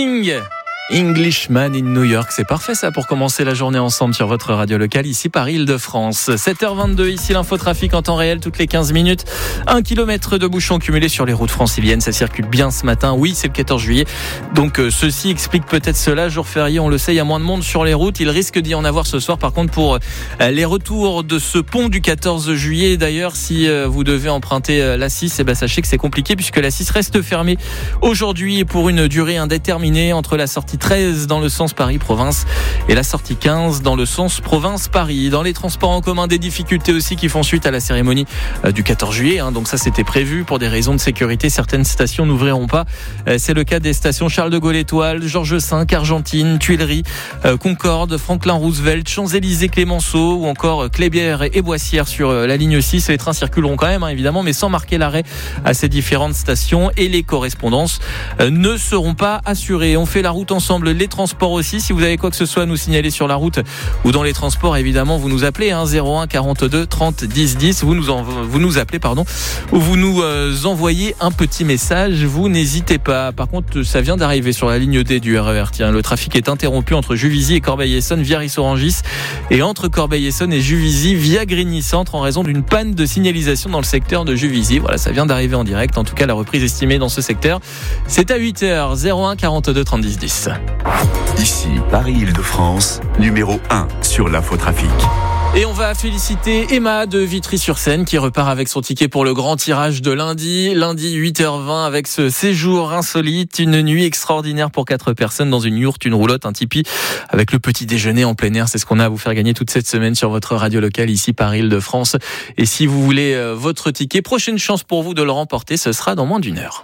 Sting, Englishman in New York, c'est parfait ça pour commencer la journée ensemble sur votre radio locale ici par Île-de-France. 7h22, ici l'infotrafic en temps réel toutes les 15 minutes. 1 km de bouchons cumulés sur les routes franciliennes, ça circule bien ce matin. Oui, c'est le 14 juillet, donc ceci explique peut-être cela. Jour férié, on le sait, il y a moins de monde sur les routes. Il risque d'y en avoir ce soir par contre pour les retours de ce pont du 14 juillet. D'ailleurs, si vous devez emprunter l'A6, sachez que c'est compliqué puisque l'A6 reste fermée aujourd'hui pour une durée indéterminée entre la sortie 13 dans le sens Paris-Province et la sortie 15 dans le sens Province-Paris. Dans les transports en commun, des difficultés aussi qui font suite à la cérémonie du 14 juillet. Donc ça, c'était prévu pour des raisons de sécurité. Certaines stations n'ouvriront pas. C'est le cas des stations Charles de Gaulle Étoile, Georges V, Argentine, Tuileries, Concorde, Franklin-Roosevelt, Champs-Élysées, Clémenceau ou encore Clébière et Boissière sur la ligne 6. Les trains circuleront quand même, évidemment, mais sans marquer l'arrêt à ces différentes stations et les correspondances ne seront pas assurées. On fait la route ensemble, les transports aussi. Si vous avez quoi que ce soit à nous signaler sur la route ou dans les transports, évidemment, vous nous appelez 01 42 30 10 10. Vous nous appelez, ou vous nous envoyez un petit message. Vous n'hésitez pas. Par contre, ça vient d'arriver sur la ligne D du RER. Tiens, le trafic est interrompu entre Juvisy et Corbeil-Essonnes via Rissorangis et entre Corbeil-Essonnes et Juvisy via Grigny-Centre en raison d'une panne de signalisation dans le secteur de Juvisy. Voilà, ça vient d'arriver en direct. En tout cas, la reprise estimée dans ce secteur, c'est à 8h. 01 42 30 10 10. Ici, Paris-Île-de-France, numéro 1 sur l'infotrafic. Et on va féliciter Emma de Vitry-sur-Seine qui repart avec son ticket pour le grand tirage de lundi 8h20 avec ce séjour insolite, une nuit extraordinaire pour 4 personnes dans une yourte, une roulotte, un tipi avec le petit déjeuner en plein air. C'est ce qu'on a à vous faire gagner toute cette semaine sur votre radio locale ici par Île-de-France. Et si vous voulez votre ticket, prochaine chance pour vous de le remporter, ce sera dans moins d'une heure.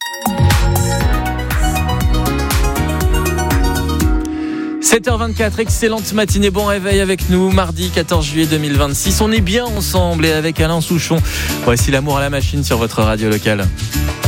« 7h24, excellente matinée, bon réveil avec nous, mardi 14 juillet 2026. On est bien ensemble et avec Alain Souchon. Voici l'amour à la machine sur votre radio locale.